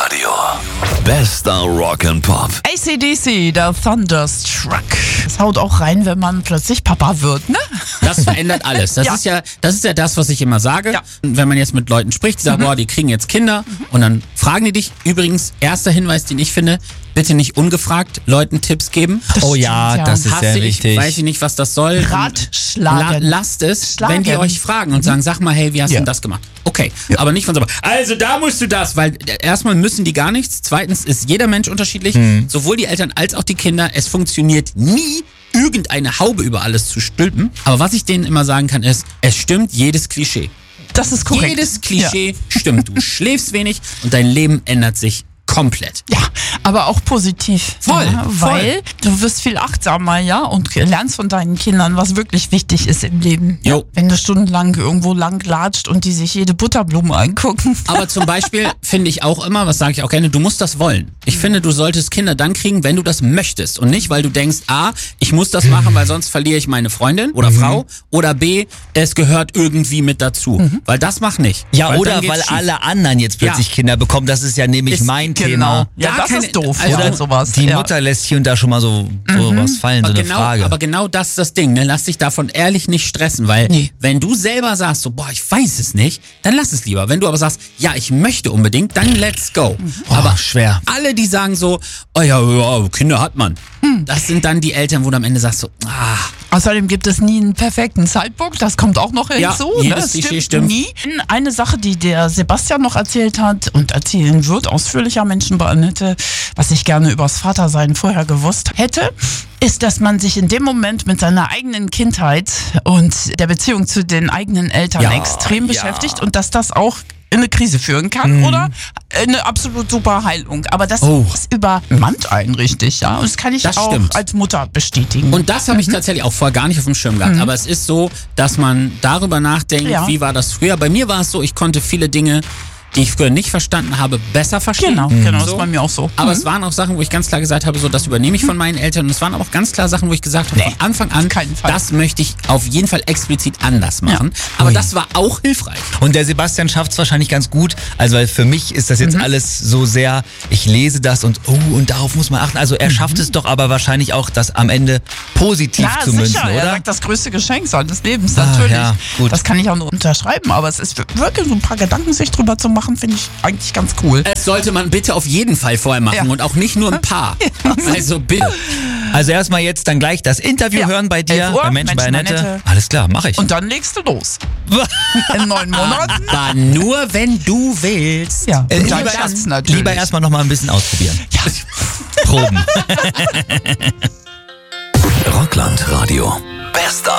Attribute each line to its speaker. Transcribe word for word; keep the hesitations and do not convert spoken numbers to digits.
Speaker 1: Radio. Bester Rock and Pop.
Speaker 2: A C D C, der Thunderstruck. Das haut auch rein, wenn man plötzlich Papa wird, ne?
Speaker 3: Das verändert alles. Das,
Speaker 2: Ja.
Speaker 3: ist ja, das ist ja das, was ich immer sage.
Speaker 2: Ja.
Speaker 3: Wenn man jetzt mit Leuten spricht, die sagen, boah, die kriegen jetzt Kinder. Und dann fragen die dich. Übrigens, erster Hinweis, den ich finde, bitte nicht ungefragt Leuten Tipps geben.
Speaker 2: Das
Speaker 4: Oh
Speaker 2: stimmt,
Speaker 4: ja,
Speaker 2: ja.
Speaker 4: das ist
Speaker 3: Hasse
Speaker 4: sehr
Speaker 3: ich,
Speaker 4: wichtig.
Speaker 3: weiß ich nicht, was das soll.
Speaker 2: Ratschlagen.
Speaker 3: La lasst es,
Speaker 2: Schlagen.
Speaker 3: wenn die euch fragen und sagen, sag mal, hey, wie hast du
Speaker 2: Ja.
Speaker 3: denn das gemacht? Okay, aber nicht von so, also da musst du das, weil erstmal müssen die gar nichts. Zweitens ist jeder Mensch unterschiedlich, sowohl die Eltern als auch die Kinder. Es funktioniert nie, irgendeine Haube über alles zu stülpen. Aber was ich denen immer sagen kann, ist, es stimmt jedes Klischee.
Speaker 2: Das ist korrekt.
Speaker 3: Jedes Klischee stimmt. Du schläfst wenig und dein Leben ändert sich komplett.
Speaker 2: Ja, aber auch positiv.
Speaker 3: Voll,
Speaker 2: ja,
Speaker 3: voll.
Speaker 2: Weil du wirst viel achtsamer, ja, und lernst von deinen Kindern, was wirklich wichtig ist im Leben.
Speaker 3: Jo.
Speaker 2: Ja, wenn du stundenlang irgendwo lang latscht und die sich jede Butterblume angucken.
Speaker 3: Aber zum Beispiel finde ich auch immer, was sage ich auch gerne, du musst das wollen. Ich finde, du solltest Kinder dann kriegen, wenn du das möchtest. Und nicht, weil du denkst, A, ich muss das machen, weil sonst verliere ich meine Freundin oder Frau. Oder B, es gehört irgendwie mit dazu. Weil das macht nicht.
Speaker 4: Ja,
Speaker 3: weil
Speaker 4: oder
Speaker 3: dann geht's
Speaker 4: weil
Speaker 3: schief.
Speaker 4: alle anderen jetzt plötzlich
Speaker 3: Ja.
Speaker 4: Kinder bekommen. Das ist ja nämlich
Speaker 3: Ist-
Speaker 4: mein
Speaker 2: Genau.
Speaker 4: Thema.
Speaker 2: Ja,
Speaker 3: Gar
Speaker 2: das
Speaker 3: keine-
Speaker 2: ist doof.
Speaker 3: also
Speaker 2: ja,
Speaker 4: Oder
Speaker 2: sowas.
Speaker 4: die
Speaker 2: ja.
Speaker 4: Mutter lässt hier und da schon mal so, so was fallen, so
Speaker 3: Aber
Speaker 4: eine
Speaker 3: genau,
Speaker 4: Frage.
Speaker 3: aber genau das ist das Ding, ne? Lass dich davon ehrlich nicht stressen, weil
Speaker 2: Nee.
Speaker 3: wenn du selber sagst, so, boah, ich weiß es nicht, dann lass es lieber. Wenn du aber sagst, ja, ich möchte unbedingt, dann let's go.
Speaker 4: aber
Speaker 3: Aber
Speaker 4: schwer.
Speaker 3: alle, die sagen so, oh ja, ja, Kinder hat man. Das sind dann die Eltern, wo du am Ende sagst so, ah,
Speaker 2: Außerdem gibt es nie einen perfekten Zeitpunkt, das kommt auch noch
Speaker 3: Ja,
Speaker 2: hinzu.
Speaker 3: jedes
Speaker 2: ne? Es
Speaker 3: Klischee stimmt.
Speaker 2: Nie. Eine Sache, die der Sebastian noch erzählt hat und erzählen wird, ausführlicher Menschen bei Annette, was ich gerne übers Vatersein vorher gewusst hätte, ist, dass man sich in dem Moment mit seiner eigenen Kindheit und der Beziehung zu den eigenen Eltern
Speaker 3: Ja,
Speaker 2: extrem
Speaker 3: ja.
Speaker 2: beschäftigt und dass das auch in eine Krise führen kann oder eine absolut super Heilung. Aber das
Speaker 4: Oh.
Speaker 2: ist übermannt einen richtig, ja. Und das kann ich
Speaker 3: Das
Speaker 2: auch
Speaker 3: stimmt.
Speaker 2: als Mutter bestätigen.
Speaker 3: Und das habe ich tatsächlich auch vorher gar nicht auf dem Schirm gehabt. Aber es ist so, dass man darüber nachdenkt,
Speaker 2: Ja.
Speaker 3: wie war das früher. Bei mir war es so, ich konnte viele Dinge, die ich früher nicht verstanden habe, besser verstehen.
Speaker 2: Genau, genau, das
Speaker 3: So.
Speaker 2: ist bei mir auch so.
Speaker 3: Aber es waren auch Sachen, wo ich ganz klar gesagt habe, so, das übernehme ich von meinen Eltern. Und es waren aber auch ganz klar Sachen, wo ich gesagt habe,
Speaker 2: Nee,
Speaker 3: von Anfang an,
Speaker 2: auf keinen Fall.
Speaker 3: das möchte ich auf jeden Fall explizit anders machen. Aber
Speaker 4: Ui.
Speaker 3: das war auch hilfreich.
Speaker 4: Und der Sebastian schafft es wahrscheinlich ganz gut. Also weil für mich ist das jetzt alles so sehr, ich lese das und oh, und darauf muss man achten. Also er schafft es doch aber wahrscheinlich auch, das am Ende positiv
Speaker 2: Ja,
Speaker 4: zu
Speaker 2: sicher.
Speaker 4: münzen,
Speaker 2: Er
Speaker 4: oder?
Speaker 2: sagt, das größte Geschenk seines Lebens,
Speaker 4: Ah,
Speaker 2: natürlich.
Speaker 4: ja, gut.
Speaker 2: Das kann ich auch nur unterschreiben, aber es ist wirklich so ein paar Gedanken, sich drüber zu machen, finde ich eigentlich ganz cool.
Speaker 3: Das sollte man bitte auf jeden Fall vorher machen
Speaker 2: Ja.
Speaker 3: und auch nicht nur ein paar. Also bitte.
Speaker 4: Also erstmal jetzt dann gleich das Interview
Speaker 2: Ja.
Speaker 4: hören bei dir,
Speaker 2: elf Uhr,
Speaker 4: bei Menschen, bei
Speaker 2: Menschen bei
Speaker 4: Annette.
Speaker 2: Annette.
Speaker 4: Alles klar, mache ich.
Speaker 2: Und dann legst du los. In neun Monaten.
Speaker 3: Aber nur, wenn du willst.
Speaker 2: Ja,
Speaker 4: Äh,
Speaker 2: und dein
Speaker 4: lieber
Speaker 2: Schatz
Speaker 4: erst-
Speaker 2: natürlich.
Speaker 4: lieber erstmal noch mal ein bisschen ausprobieren.
Speaker 2: Ja.
Speaker 4: Proben.
Speaker 1: Rockland Radio. Bester